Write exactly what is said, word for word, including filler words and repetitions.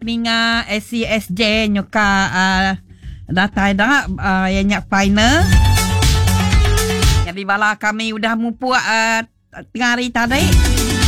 peninga S C S J nyoka uh, datai dah uh, yang nyak final. Jadi bala kami udah mupu uh, tengah hari tadi.